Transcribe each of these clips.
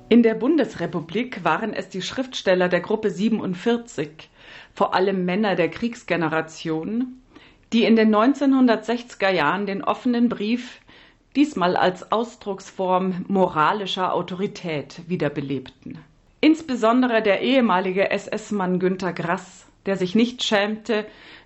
In der Bundesrepublik waren es die Schriftsteller der Gruppe 47, vor allem Männer der Kriegsgeneration, die in den 1960er Jahren den offenen Brief diesmal als Ausdrucksform moralischer Autorität wiederbelebten. Insbesondere der ehemalige SS-Mann Günter Grass, der sich nicht schämte,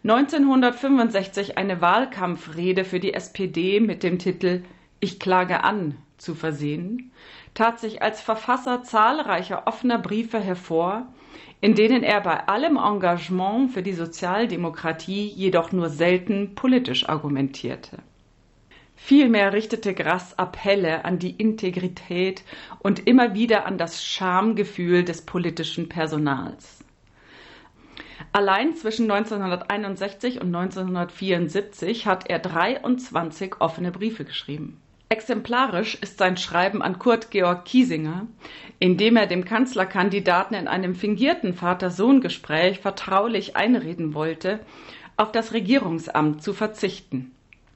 1965 eine Wahlkampfrede für die SPD mit dem Titel »Ich klage an« zu versehen, tat sich als Verfasser zahlreicher offener Briefe hervor, in denen er bei allem Engagement für die Sozialdemokratie jedoch nur selten politisch argumentierte. Vielmehr richtete Grass Appelle an die Integrität und immer wieder an das Schamgefühl des politischen Personals. Allein zwischen 1961 und 1974 hat er 23 offene Briefe geschrieben. Exemplarisch ist sein Schreiben an Kurt Georg Kiesinger, in dem er dem Kanzlerkandidaten in einem fingierten Vater-Sohn-Gespräch vertraulich einreden wollte, auf das Regierungsamt zu verzichten.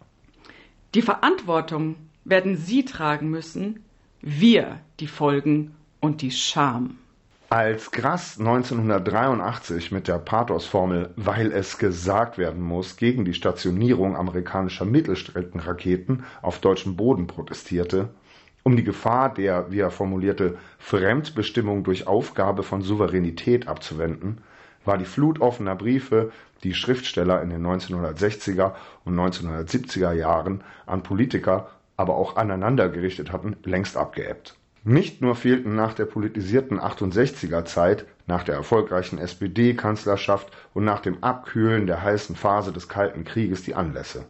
Die Verantwortung werden Sie tragen müssen, wir die Folgen und die Scham. Als Grass 1983 mit der Pathosformel »Weil es gesagt werden muss« gegen die Stationierung amerikanischer Mittelstreckenraketen auf deutschem Boden protestierte, um die Gefahr der, wie er formulierte, Fremdbestimmung durch Aufgabe von Souveränität abzuwenden, war die Flut offener Briefe, die Schriftsteller in den 1960er und 1970er Jahren an Politiker, aber auch aneinander gerichtet hatten, längst abgeebbt. Nicht nur fehlten nach der politisierten 68er-Zeit, nach der erfolgreichen SPD-Kanzlerschaft und nach dem Abkühlen der heißen Phase des Kalten Krieges die Anlässe.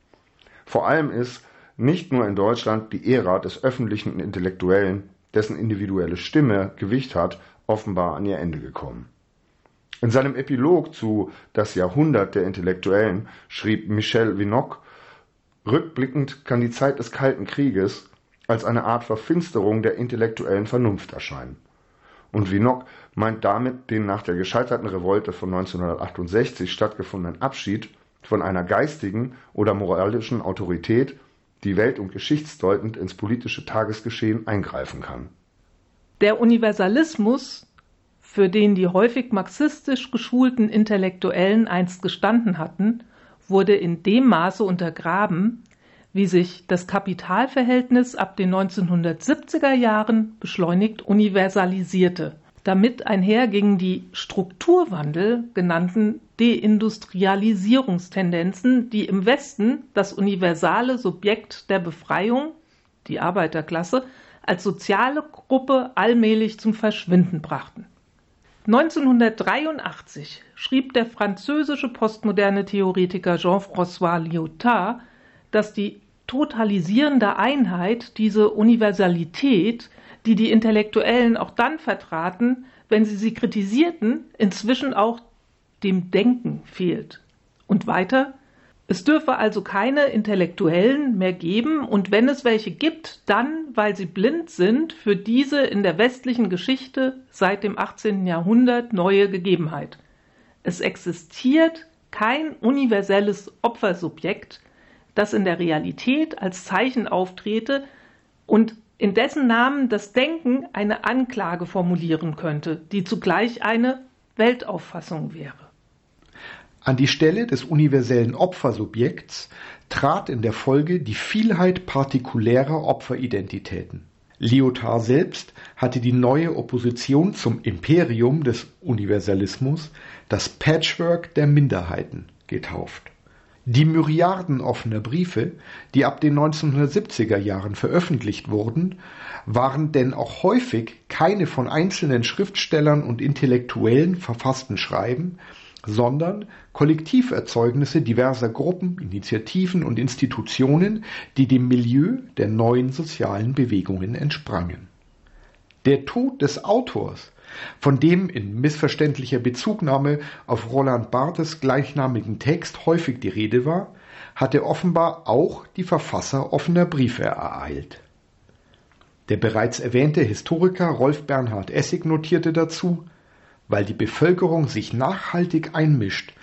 Vor allem ist nicht nur in Deutschland die Ära des öffentlichen Intellektuellen, dessen individuelle Stimme Gewicht hat, offenbar an ihr Ende gekommen. In seinem Epilog zu »Das Jahrhundert der Intellektuellen« schrieb Michel Vinocq, rückblickend kann die Zeit des Kalten Krieges als eine Art Verfinsterung der intellektuellen Vernunft erscheinen. Und Vinocq meint damit den nach der gescheiterten Revolte von 1968 stattgefundenen Abschied von einer geistigen oder moralischen Autorität, die welt- und geschichtsdeutend ins politische Tagesgeschehen eingreifen kann. Der Universalismus, für den die häufig marxistisch geschulten Intellektuellen einst gestanden hatten, wurde in dem Maße untergraben, wie sich das Kapitalverhältnis ab den 1970er Jahren beschleunigt universalisierte. Damit einher gingen die Strukturwandel genannten Deindustrialisierungstendenzen, die im Westen das universale Subjekt der Befreiung, die Arbeiterklasse, als soziale Gruppe allmählich zum Verschwinden brachten. 1983 schrieb der französische postmoderne Theoretiker Jean-François Lyotard, dass die totalisierende Einheit, diese Universalität, die die Intellektuellen auch dann vertraten, wenn sie kritisierten, inzwischen auch dem Denken fehlt. Und weiter: Es dürfe also keine Intellektuellen mehr geben, und wenn es welche gibt, dann, weil sie blind sind für diese in der westlichen Geschichte seit dem 18. Jahrhundert neue Gegebenheit. Es existiert kein universelles Opfersubjekt, das in der Realität als Zeichen auftrete und in dessen Namen das Denken eine Anklage formulieren könnte, die zugleich eine Weltauffassung wäre. An die Stelle des universellen Opfersubjekts trat in der Folge die Vielheit partikulärer Opferidentitäten. Lyotard selbst hatte die neue Opposition zum Imperium des Universalismus das Patchwork der Minderheiten getauft. Die Myriaden offener Briefe, die ab den 1970er Jahren veröffentlicht wurden, waren denn auch häufig keine von einzelnen Schriftstellern und Intellektuellen verfassten Schreiben, sondern Kollektiverzeugnisse diverser Gruppen, Initiativen und Institutionen, die dem Milieu der neuen sozialen Bewegungen entsprangen. Der Tod des Autors, von dem in missverständlicher Bezugnahme auf Roland Barthes gleichnamigen Text häufig die Rede war, hatte offenbar auch die Verfasser offener Briefe ereilt. Der bereits erwähnte Historiker Rolf Bernhard Essig notierte dazu: Weil die Bevölkerung sich nachhaltig einmischt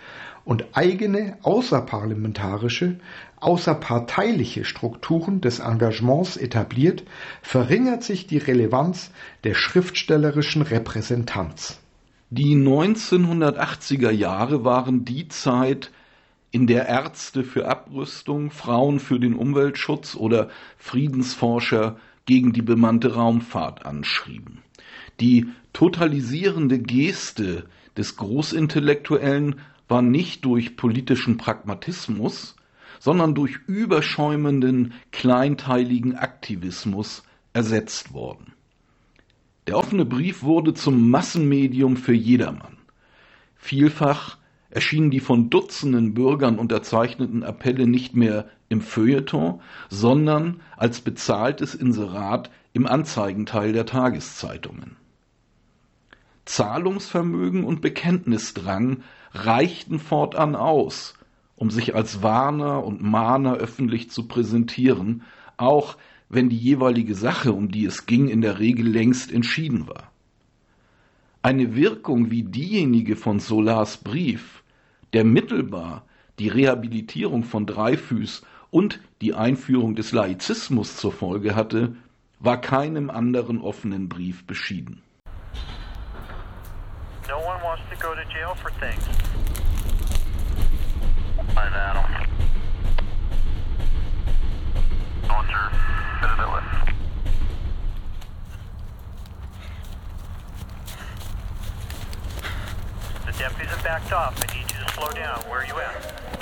und eigene außerparlamentarische, außerparteiliche Strukturen des Engagements etabliert, verringert sich die Relevanz der schriftstellerischen Repräsentanz. Die 1980er Jahre waren die Zeit, in der Ärzte für Abrüstung, Frauen für den Umweltschutz oder Friedensforscher gegen die bemannte Raumfahrt anschrieben. Die totalisierende Geste des Großintellektuellen war nicht durch politischen Pragmatismus, sondern durch überschäumenden, kleinteiligen Aktivismus ersetzt worden. Der offene Brief wurde zum Massenmedium für jedermann. Vielfach erschienen die von Dutzenden Bürgern unterzeichneten Appelle nicht mehr im Feuilleton, sondern als bezahltes Inserat im Anzeigenteil der Tageszeitungen. Zahlungsvermögen und Bekenntnisdrang reichten fortan aus, um sich als Warner und Mahner öffentlich zu präsentieren, auch wenn die jeweilige Sache, um die es ging, in der Regel längst entschieden war. Eine Wirkung wie diejenige von Solars Brief, der mittelbar die Rehabilitierung von Dreyfus und die Einführung des Laizismus zur Folge hatte, war keinem anderen offenen Brief beschieden. No one wants to go to jail for things. I'm Adam. Soldier, Citadel. The deputies have backed off. I need you to slow down. Where are you at?